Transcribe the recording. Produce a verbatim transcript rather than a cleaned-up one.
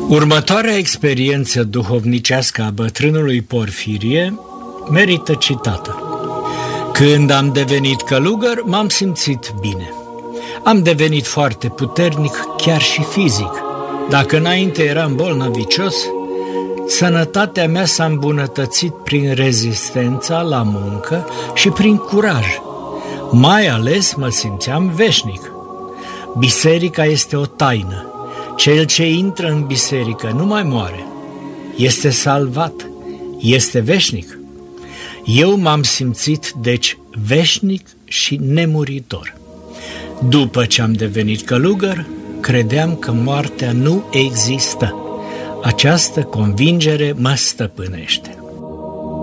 Următoarea experiență duhovnicească a bătrânului Porfirie merită citată. Când am devenit călugăr, m-am simțit bine. Am devenit foarte puternic, chiar și fizic. Dacă înainte eram bolnăvicios, sănătatea mea s-a îmbunătățit prin rezistența la muncă și prin curaj. Mai ales mă simțeam veșnic. Biserica este o taină. Cel ce intră în biserică nu mai moare. Este salvat. Este veșnic. Eu m-am simțit, deci, veșnic și nemuritor. După ce am devenit călugăr, credeam că moartea nu există. Această convingere mă stăpânește.